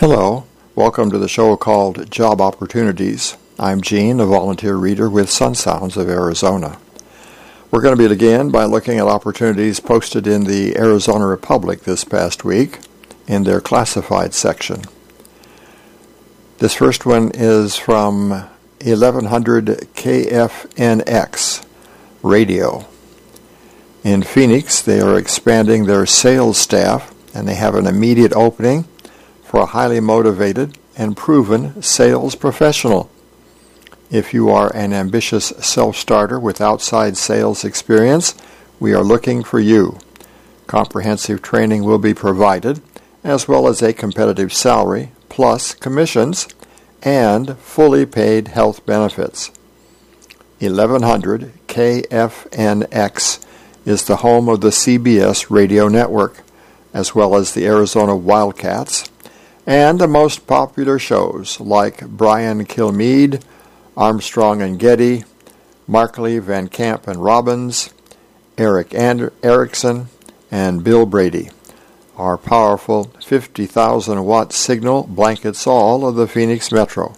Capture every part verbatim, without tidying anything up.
Hello, welcome to the show called Job Opportunities. I'm Gene, a volunteer reader with Sun Sounds of Arizona. We're going to begin by looking at opportunities posted in the Arizona Republic this past week in their classified section. This first one is from eleven hundred K F N X Radio. In Phoenix, they are expanding their sales staff, and they have an immediate opening for a highly motivated and proven sales professional. If you are an ambitious self-starter with outside sales experience, we are looking for you. Comprehensive training will be provided, as well as a competitive salary, plus commissions, and fully paid health benefits. eleven hundred K F N X is the home of the C B S radio network, as well as the Arizona Wildcats, and the most popular shows like Brian Kilmeade, Armstrong and Getty, Markley, Van Camp and Robbins, Eric Ander- Erickson, and Bill Brady. Our powerful fifty thousand watt signal blankets all of the Phoenix Metro.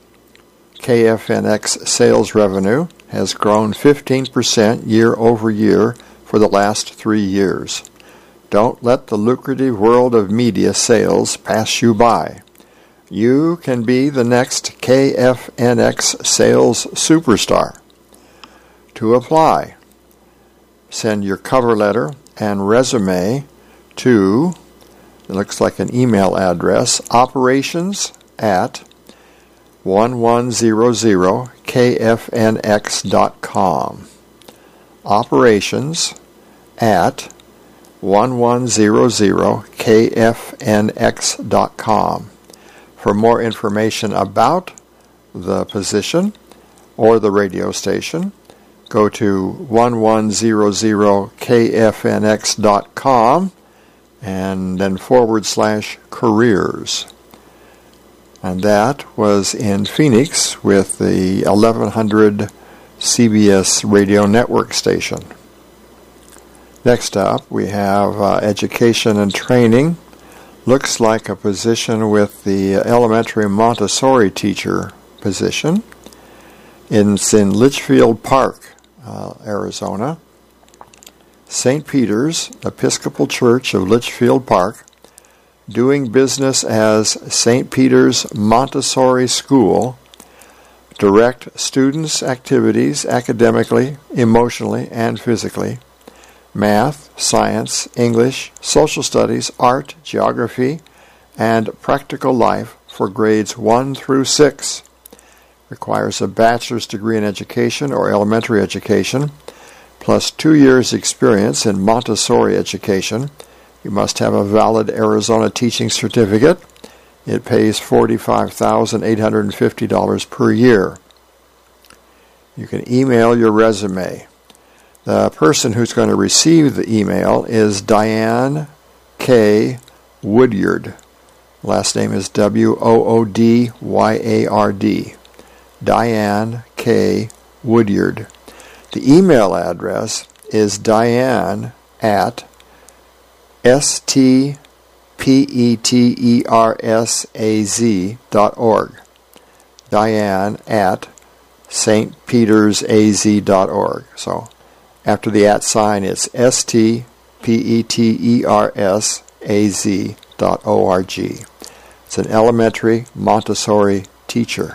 K F N X sales revenue has grown fifteen percent year over year for the last three years. Don't let the lucrative world of media sales pass you by. You can be the next K F N X sales superstar. To apply, send your cover letter and resume to, it looks like an email address, operations at eleven hundred K F N X dot com. Operations at eleven hundred K F N X dot com. For more information about the position or the radio station, go to eleven hundred K F N X dot com and then forward slash careers. And that was in Phoenix with the eleven hundred C B S radio network station. Next up, we have uh, education and training. Looks like a position with the elementary Montessori teacher position. It's in Litchfield Park, uh, Arizona. Saint Peter's Episcopal Church of Litchfield Park, doing business as Saint Peter's Montessori School, direct students' activities academically, emotionally, and physically. Math, science, English, social studies, art, geography, and practical life for grades one through six. Requires a bachelor's degree in education or elementary education, plus two years' experience in Montessori education. You must have a valid Arizona teaching certificate. It pays forty-five thousand eight hundred fifty dollars per year. You can email your resume. The person who's going to receive the email is Diane K. Woodyard. Last name is W O O D Y A R D. Diane K. Woodyard. The email address is diane at S T P E T E R S A Z dot org. Diane at St Peters A Z dot org. So after the at sign, it's S T P E T E R S A Z dot O R G. It's an elementary Montessori teacher.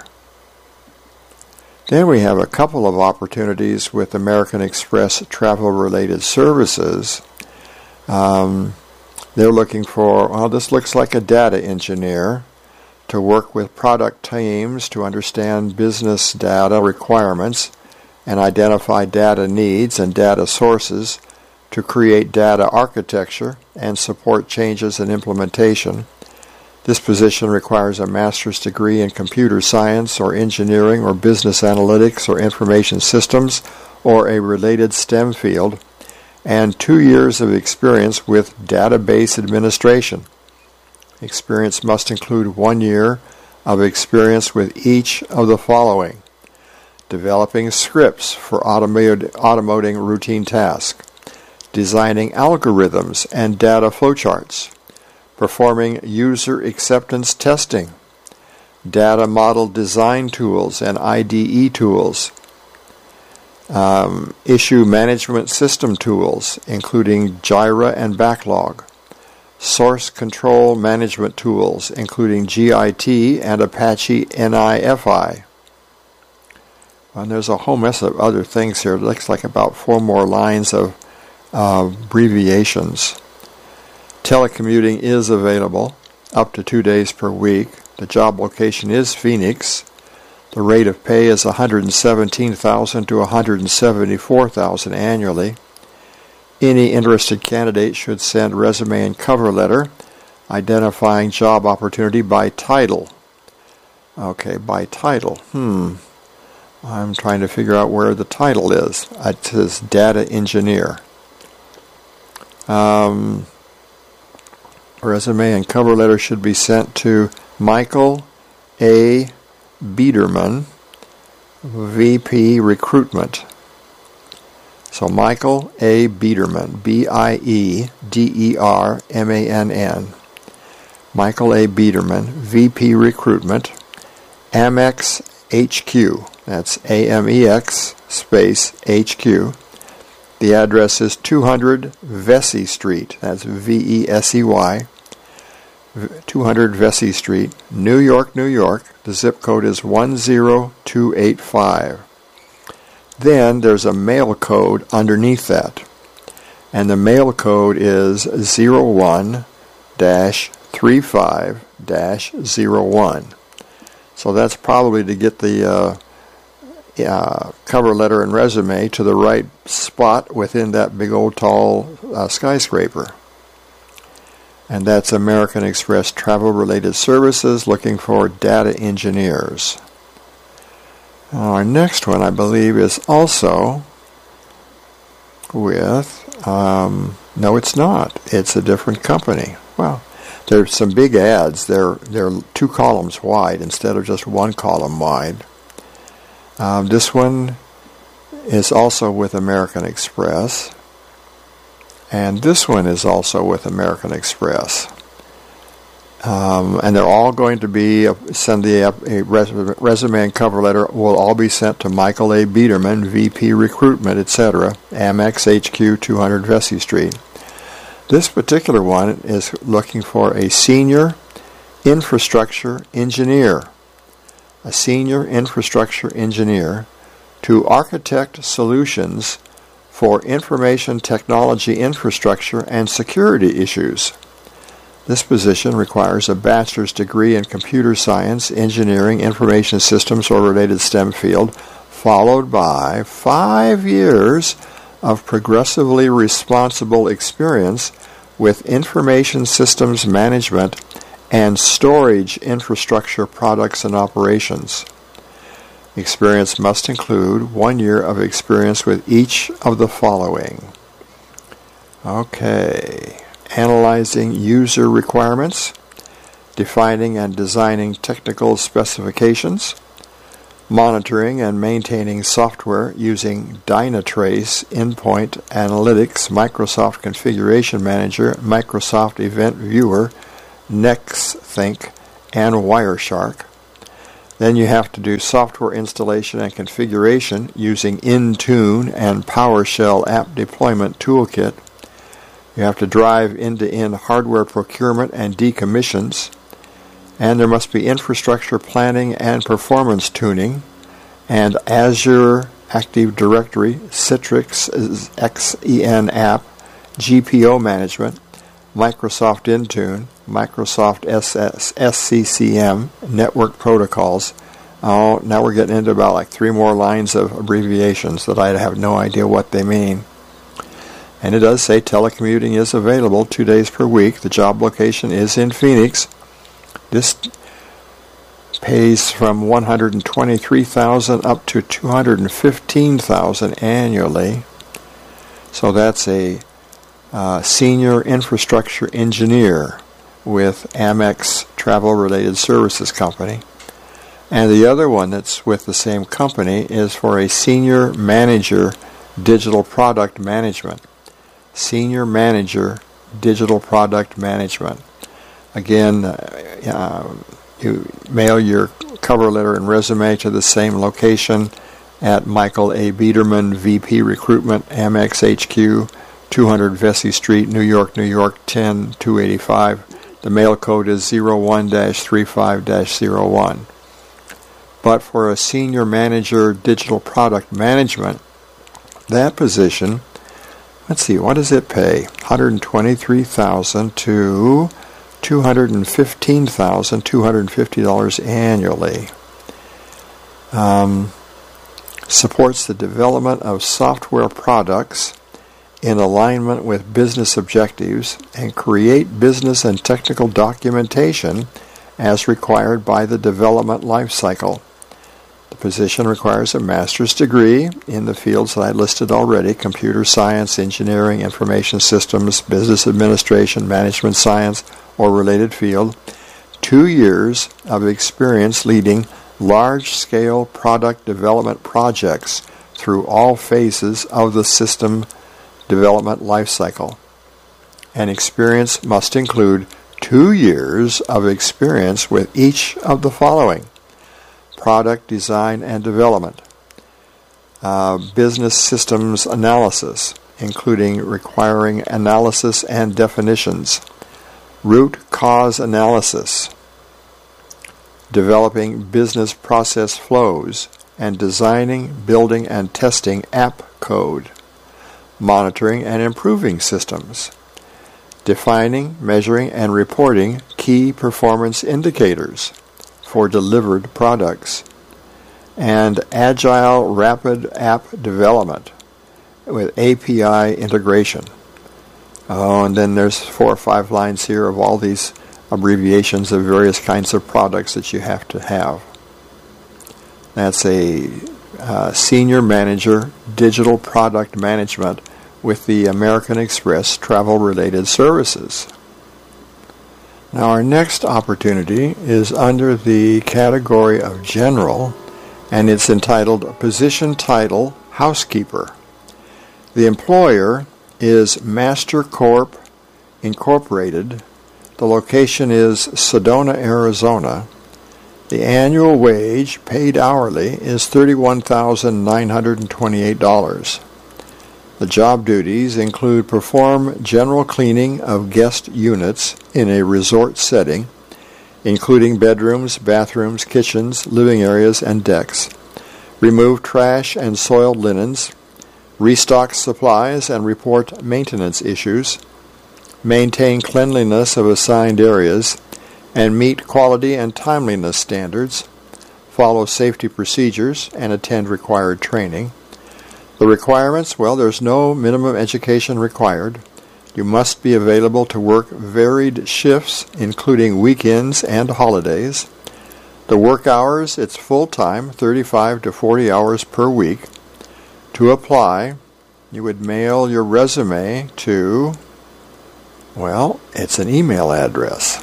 Then we have a couple of opportunities with American Express travel-related services. Um, they're looking for, well, this looks like a data engineer to work with product teams to understand business data requirements and identify data needs and data sources to create data architecture and support changes in implementation. This position requires a master's degree in computer science or engineering or business analytics or information systems or a related STEM field, and two years of experience with database administration. Experience must include one year of experience with each of the following: developing scripts for automated, automating routine tasks, designing algorithms and data flowcharts, performing user acceptance testing, data model design tools and I D E tools, um, issue management system tools, including Jira and Backlog, source control management tools, including G I T and Apache N I F I. And there's a whole mess of other things here. It looks like about four more lines of uh, abbreviations. Telecommuting is available up to two days per week. The job location is Phoenix. The rate of pay is one hundred seventeen thousand dollars to one hundred seventy-four thousand dollars annually. Any interested candidate should send resume and cover letter identifying job opportunity by title. Okay, by title. Hmm. I'm trying to figure out where the title is. It says data engineer. Um, resume and cover letter should be sent to Michael A. Biederman, V P Recruitment. So Michael A. Biederman, B I E D E R M A N N. Michael A. Biederman, V P Recruitment, Amex H Q. That's A M E X space H Q. The address is two hundred Vesey Street. That's V E S E Y. two hundred Vesey Street, New York, New York. The zip code is one zero two eight five. Then there's a mail code underneath that. And the mail code is zero one dash three five dash zero one. So that's probably to get the uh, uh, cover letter and resume to the right spot within that big old tall uh, skyscraper. And that's American Express Travel-Related Services looking for data engineers. Our next one, I believe, is also with, um, no, it's not. It's a different company. Well, there's some big ads. They're, they're two columns wide instead of just one column wide. Um, this one is also with American Express. And this one is also with American Express. Um, and they're all going to be, send the a resume and cover letter will all be sent to Michael A. Biederman, V P Recruitment, et cetera, Amex H Q, two hundred Vesey Street. This particular one is looking for a senior infrastructure engineer. A senior infrastructure engineer to architect solutions for information technology infrastructure and security issues. This position requires a bachelor's degree in computer science, engineering, information systems, or related STEM field, followed by five years of progressively responsible experience with information systems management and storage infrastructure products and operations. Experience must include one year of experience with each of the following. Okay. Analyzing user requirements, defining and designing technical specifications, monitoring and maintaining software using Dynatrace, Endpoint Analytics, Microsoft Configuration Manager, Microsoft Event Viewer, NextThink, and Wireshark. Then you have to do software installation and configuration using Intune and PowerShell App Deployment Toolkit. You have to drive end-to-end hardware procurement and decommissions. And there must be infrastructure planning and performance tuning, and Azure Active Directory, Citrix X E N app, G P O management, Microsoft Intune, Microsoft S C C M, network protocols. Oh, now we're getting into about like three more lines of abbreviations that I have no idea what they mean. And it does say telecommuting is available two days per week. The job location is in Phoenix. This pays from one hundred twenty-three thousand dollars up to two hundred fifteen thousand dollars annually. So that's a uh, senior infrastructure engineer with Amex Travel-Related Services Company. And the other one that's with the same company is for a senior manager digital product management. Senior Manager Digital Product Management. Again, uh, you mail your cover letter and resume to the same location at Michael A. Biederman, V P Recruitment, Amex H Q, two hundred Vesey Street, New York, New York, ten two eighty-five. The mail code is zero one dash thirty-five dash zero one. But for a senior manager digital product management, that position, let's see, what does it pay? one hundred twenty-three thousand dollars to two hundred fifteen thousand two hundred fifty dollars annually. Um, supports the development of software products in alignment with business objectives and create business and technical documentation as required by the development life cycle. The position requires a master's degree in the fields that I listed already: computer science, engineering, information systems, business administration, management science, or related field, two years of experience leading large-scale product development projects through all phases of the system development lifecycle. And experience must include two years of experience with each of the following: product design and development, uh, business systems analysis, including requiring analysis and definitions, root cause analysis, developing business process flows, and designing, building, and testing app code, monitoring and improving systems, defining, measuring, and reporting key performance indicators for delivered products, and agile rapid app development with A P I integration. Oh, and then there's four or five lines here of all these abbreviations of various kinds of products that you have to have. That's a uh, senior manager digital product management with the American Express travel-related services. Now our next opportunity is under the category of general, and it's entitled Position Title Housekeeper. The employer is MasterCorp Incorporated. The location is Sedona, Arizona. The annual wage paid hourly is thirty-one thousand nine hundred twenty-eight dollars. The job duties include perform general cleaning of guest units in a resort setting, including bedrooms, bathrooms, kitchens, living areas, and decks, remove trash and soiled linens, restock supplies and report maintenance issues, maintain cleanliness of assigned areas, and meet quality and timeliness standards, follow safety procedures, and attend required training. The requirements, well, there's no minimum education required. You must be available to work varied shifts, including weekends and holidays. The work hours, it's full-time, thirty-five to forty hours per week. To apply, you would mail your resume to, well, it's an email address.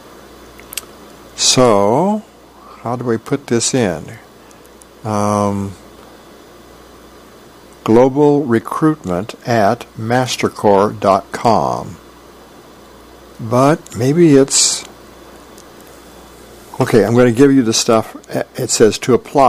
So, how do we put this in? Um, global recruitment at mastercore dot com. But maybe it's... Okay, I'm going to give you the stuff. It says to apply.